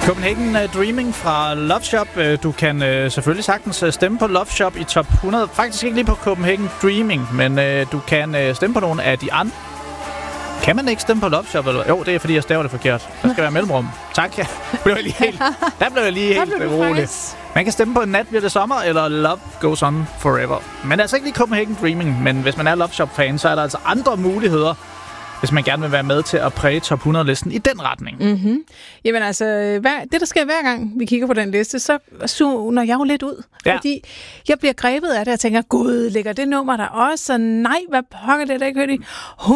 Copenhagen Dreaming fra Love Shop. Du kan selvfølgelig sagtens stemme på Love Shop i top 100. Faktisk ikke lige på Copenhagen Dreaming, men du kan stemme på nogle af de andre. Kan man ikke stemme på Love Shop? Eller? Jo, det er fordi, jeg staver det forkert. Der skal være mellemrum. Tak. Der blev jeg lige helt rolig. Man kan stemme på En nat bliver det sommer, eller Love Goes On Forever. Men altså ikke lige Copenhagen Dreaming, men hvis man er Love Shop-fan, så er der altså andre muligheder, hvis man gerne vil være med til at præge top 100-listen i den retning. Mm-hmm. Jamen altså, det der sker hver gang, vi kigger på den liste, så zoner jeg jo lidt ud. Ja. Fordi jeg bliver grebet af det og tænker, gud, ligger det nummer der også? Og nej, hvad pokker det, der ikke hørt i?